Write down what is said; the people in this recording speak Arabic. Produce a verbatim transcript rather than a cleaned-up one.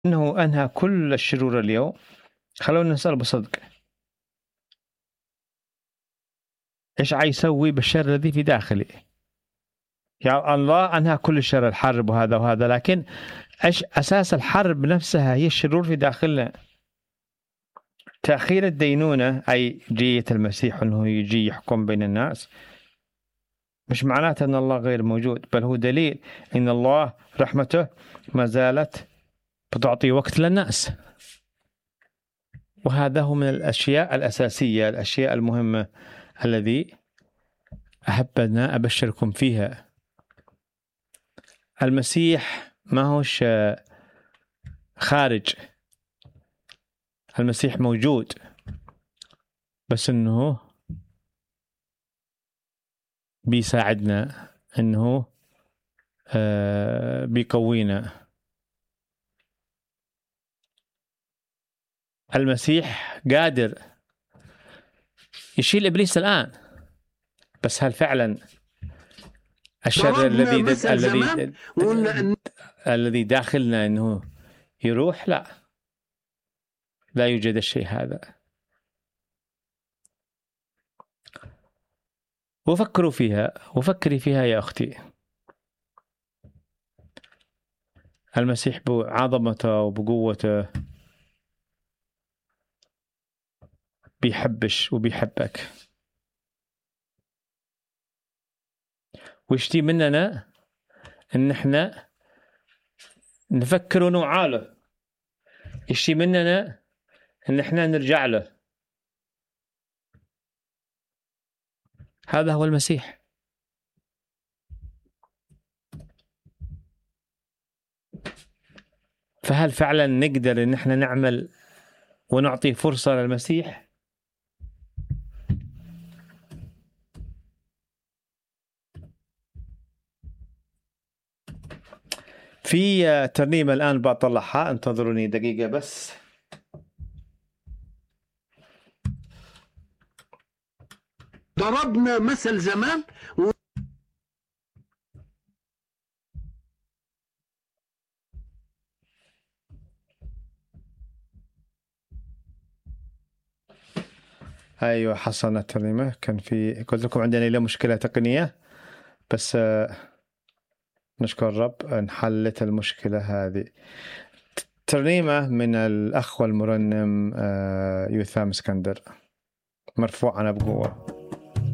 أنه أنهى كل الشرور اليوم. خلونا نسأل بصدق، إيش عيسوي بالشر الذي في داخلي؟ يا الله أنهى كل الشر، الحرب وهذا وهذا، لكن إيش أساس الحرب نفسها؟ هي الشرور في داخلنا. تأخير الدينونة أي جية المسيح أنه يجي يحكم بين الناس مش معناته أن الله غير موجود، بل هو دليل أن الله رحمته ما زالت بتعطي وقت للناس. وهذا هو من الأشياء الأساسية، الأشياء المهمة الذي أحبنا أبشركم فيها. المسيح ما هوش خارج، المسيح موجود، بس أنه بيساعدنا، أنه بيقوينا. المسيح قادر يشيل إبليس الآن، بس هل فعلا الشر الذي الذي الذي داخلنا أنه يروح؟ لا، لا يوجد الشيء هذا. وفكروا فيها وفكري فيها يا أختي. المسيح بعظمته وبقوته بيحبش وبيحبك، ويشتي مننا ان احنا نفكر ونوعى له، يشتي مننا ان احنا نرجع له. هذا هو المسيح. فهل فعلا نقدر ان احنا نعمل ونعطي فرصة للمسيح؟ في ترنيمة الآن بطلعها، انتظروني دقيقة بس. ضربنا مثل زمان و... أيوة حصلنا الترنيمة. كان في قلت لكم عندنا له مشكلة تقنية، بس نشكر الرب انحلت المشكلة هذه. ترنيمة من الأخ والمرنم يوثام اسكندر، مرفوعة بقوة.